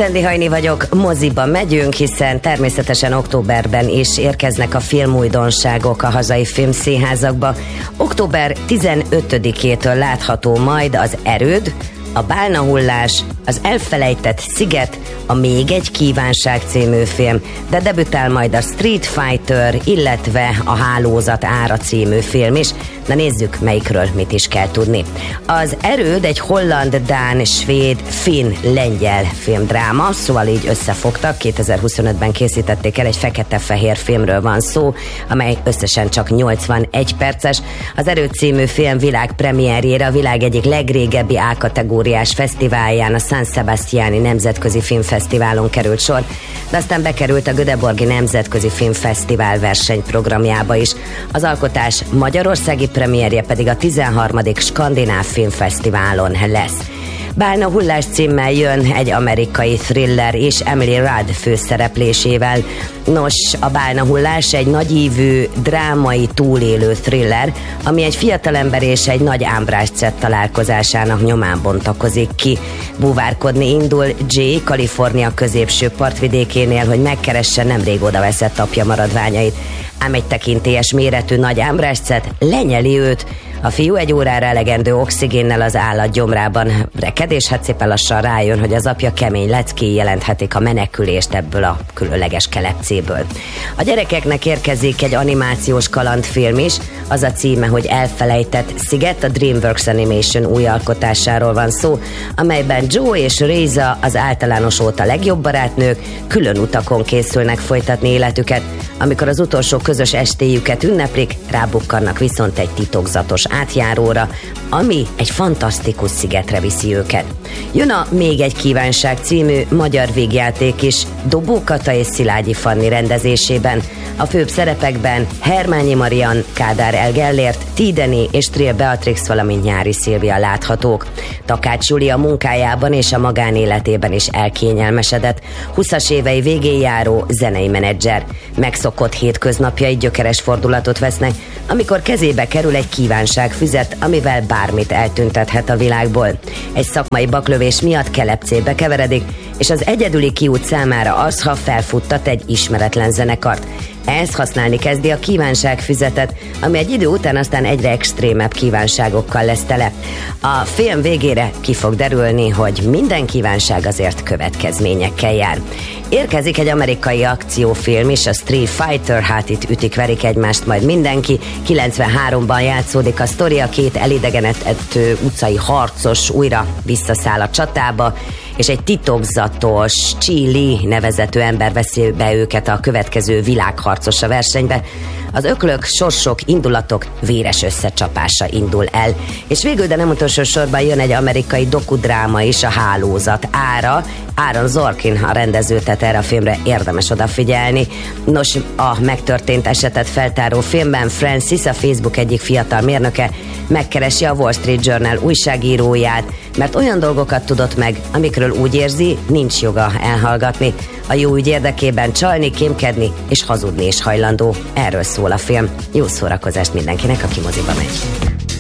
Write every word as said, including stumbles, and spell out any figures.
Szendi Hajni vagyok, moziba megyünk, hiszen természetesen októberben is érkeznek a filmújdonságok a hazai filmszínházakba. október tizenötödikétől látható majd az Erőd, a Bálnahullás, az Elfelejtett sziget, a Még egy kívánság című film, de debütál majd a Street Fighter, illetve a Hálózat ára című film is. Na nézzük, melyikről mit is kell tudni. Az Erőd egy holland, dán, svéd, finn, lengyel filmdráma, szóval így összefogtak. kétezer-huszonötben készítették el, egy fekete-fehér filmről van szó, amely összesen csak nyolcvanegy perces. Az Erőd című film világpremierjére a világ egyik legrégebbi A-kategóriás fesztiválján, a San Sebastiani Nemzetközi Filmfesztiválon került sor, de aztán bekerült a Göteborgi Nemzetközi Filmfesztivál versenyprogramjába is. Az alkotás magyarországi premierje pedig a tizenharmadik Skandináv Filmfesztiválon lesz. Bálnahullás címmel jön egy amerikai thriller és Emily Rudd főszereplésével. Nos, a Bálnahullás egy nagyívű, drámai túlélő thriller, ami egy fiatalember és egy nagy ámbrászcett találkozásának nyomán bontakozik ki. Búvárkodni indul Jay Kalifornia középső partvidékénél, hogy megkeresse nemrég odaveszett apja maradványait. Ám egy tekintélyes méretű nagy ámbrászcett lenyeli őt. A fiú egy órára elegendő oxigénnel az állat gyomrában reked, és hát szépen lassan rájön, hogy az apja kemény leckéi jelenthetik a menekülést ebből a különleges kelepcéből. A gyerekeknek érkezik egy animációs kalandfilm is, az a címe, hogy Elfelejtett sziget, a DreamWorks Animation új alkotásáról van szó, amelyben Joe és Reza, az általános óta legjobb barátnők, külön utakon készülnek folytatni életüket. Amikor az utolsó közös estéjüket ünneplik, rábukkannak viszont egy titokzatos átjáróra, ami egy fantasztikus szigetre viszi őket. Jön a Még egy kívánság című magyar végjáték is, Dobó Kata és Szilágyi Fanni rendezésében. A főbb szerepekben Hermányi Marian, Kádár El Gellért, Tideni és Trill Beatrix, valamint Nyári Szilvia láthatók. Takács Júli a munkájában és a magánéletében is elkényelmesedett. húszas évei végén járó zenei menedzser. Megszokott hétköznapjai gyökeres fordulatot vesznek, amikor kezébe kerül egy kívánságfüzet, amivel bármit eltüntethet a világból. Egy szakmai baklövés miatt kelepcébe keveredik, és az egyedüli kiút számára az, ha felfuttat egy ismeretlen zenekart. Ezt használni kezdi a kívánságfüzetet, ami egy idő után aztán egyre extrémebb kívánságokkal lesz tele. A film végére ki fog derülni, hogy minden kívánság azért következményekkel jár. Érkezik egy amerikai akciófilm is, a Street Fighter, hát itt ütik-verik egymást majd mindenki. kilencvenháromban játszódik a sztori, a két elidegenedett utcai harcos újra visszaszáll a csatába, és egy titokzatos Chili nevezetű ember veszi be őket a következő világharcosa versenybe. Az öklök, sorsok, indulatok véres összecsapása indul el. És végül, de nem utolsó sorban jön egy amerikai dokudráma is, a Hálózat ára. Aaron Sorkin a rendező, tehát erre a filmre érdemes odafigyelni. Nos, a megtörtént esetet feltáró filmben Francis, a Facebook egyik fiatal mérnöke, megkeresi a Wall Street Journal újságíróját, mert olyan dolgokat tudott meg, amikről úgy érzi, nincs joga elhallgatni. A jó ügy érdekében csalni, kémkedni és hazudni is hajlandó. Erről szól a film. Jó szórakozást mindenkinek, aki moziba megy.